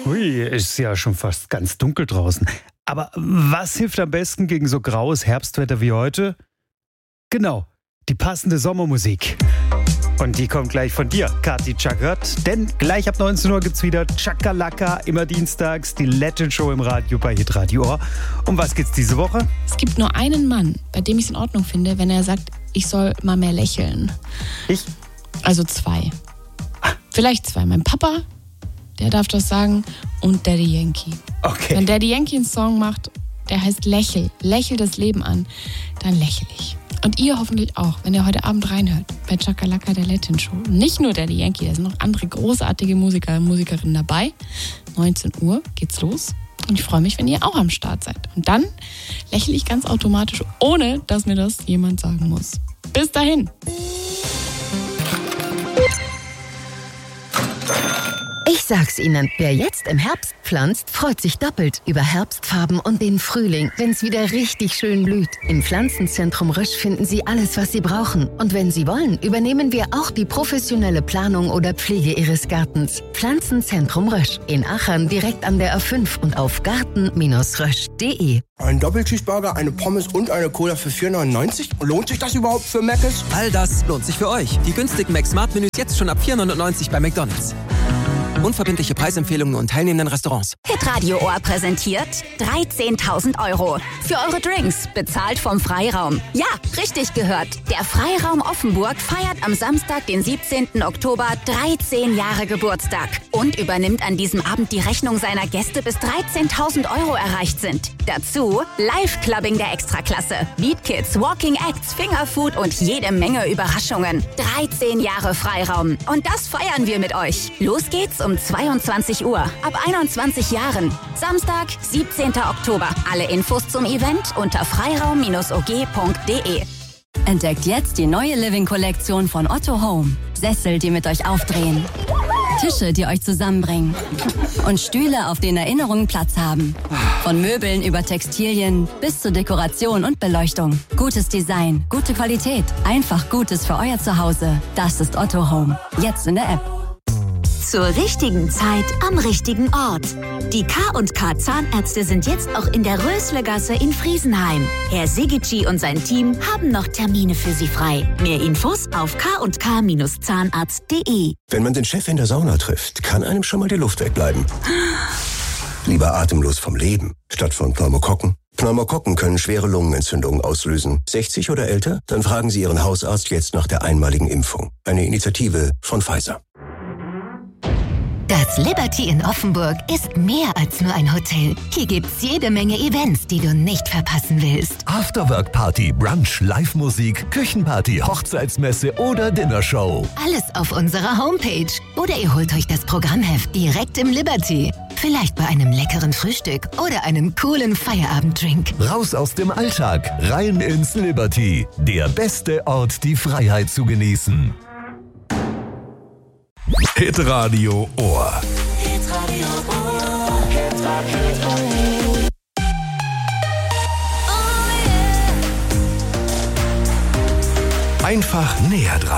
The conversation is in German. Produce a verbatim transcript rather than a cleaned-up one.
Ui, ist ja schon fast ganz dunkel draußen. Aber was hilft am besten gegen so graues Herbstwetter wie heute? Genau, die passende Sommermusik. Und die kommt gleich von dir, Kathi Chakert. Denn gleich ab neunzehn Uhr gibt's wieder Chakalaka, immer dienstags, die Latin Show im Radio bei Hitradio Ohr. Um was geht's diese Woche? Es gibt nur einen Mann, bei dem ich es in Ordnung finde, wenn er sagt, ich soll mal mehr lächeln. Ich? Also zwei. Vielleicht zwei. Mein Papa, der darf das sagen, und Daddy Yankee. Okay. Wenn Daddy Yankee einen Song macht, der heißt Lächel, lächel das Leben an, dann lächel ich. Und ihr hoffentlich auch, wenn ihr heute Abend reinhört bei Chakalaka, der Latin Show. Nicht nur Daddy Yankee, da sind noch andere großartige Musiker und Musikerinnen dabei. neunzehn Uhr geht's los. Und ich freue mich, wenn ihr auch am Start seid. Und dann lächle ich ganz automatisch, ohne dass mir das jemand sagen muss. Bis dahin. Ich sag's Ihnen, wer jetzt im Herbst pflanzt, freut sich doppelt über Herbstfarben und den Frühling, wenn's wieder richtig schön blüht. Im Pflanzenzentrum Rösch finden Sie alles, was Sie brauchen. Und wenn Sie wollen, übernehmen wir auch die professionelle Planung oder Pflege Ihres Gartens. Pflanzenzentrum Rösch in Aachen direkt an der A fünf und auf garten Bindestrich rösch punkt de. Ein Doppelcheeseburger, eine Pommes und eine Cola für vier neunundneunzig? Lohnt sich das überhaupt für Mc's? All das lohnt sich für euch. Die günstigen Mac-Smart-Menüs jetzt schon ab vier neunundneunzig bei McDonald's. Unverbindliche Preisempfehlungen und teilnehmenden Restaurants. Hitradio Ohr präsentiert dreizehntausend Euro. Für eure Drinks, bezahlt vom Freiraum. Ja, richtig gehört. Der Freiraum Offenburg feiert am Samstag, den siebzehnten Oktober, dreizehn Jahre Geburtstag. Und übernimmt an diesem Abend die Rechnung seiner Gäste, bis dreizehntausend Euro erreicht sind. Dazu Live-Clubbing der Extraklasse, Beat Kids, Walking Acts, Fingerfood und jede Menge Überraschungen. dreizehn Jahre Freiraum. Und das feiern wir mit euch. Los geht's um zweiundzwanzig Uhr. Ab einundzwanzig Jahren. Samstag, siebzehnten Oktober. Alle Infos zum Event unter freiraum Bindestrich o g punkt de. Entdeckt jetzt die neue Living-Kollektion von Otto Home. Sessel, die mit euch aufdrehen. Tische, die euch zusammenbringen. Und Stühle, auf denen Erinnerungen Platz haben. Von Möbeln über Textilien bis zu Dekoration und Beleuchtung. Gutes Design, gute Qualität. Einfach Gutes für euer Zuhause. Das ist Otto Home. Jetzt in der App. Zur richtigen Zeit am richtigen Ort. Die K und K Zahnärzte sind jetzt auch in der Röslegasse in Friesenheim. Herr Sigici und sein Team haben noch Termine für Sie frei. Mehr Infos auf k und k Bindestrich zahnarzt punkt de. Wenn man den Chef in der Sauna trifft, kann einem schon mal die Luft wegbleiben. Lieber atemlos vom Leben, statt von Pneumokokken. Pneumokokken können schwere Lungenentzündungen auslösen. sechzig oder älter? Dann fragen Sie Ihren Hausarzt jetzt nach der einmaligen Impfung. Eine Initiative von Pfizer. Das Liberty in Offenburg ist mehr als nur ein Hotel. Hier gibt's jede Menge Events, die du nicht verpassen willst. Afterwork-Party, Brunch, Live-Musik, Küchenparty, Hochzeitsmesse oder Dinnershow. Alles auf unserer Homepage. Oder ihr holt euch das Programmheft direkt im Liberty. Vielleicht bei einem leckeren Frühstück oder einem coolen Feierabenddrink. Raus aus dem Alltag, rein ins Liberty. Der beste Ort, die Freiheit zu genießen. Hitradio Ohr. Hitradio Ohr. Hitradio Ohr. Einfach näher dran.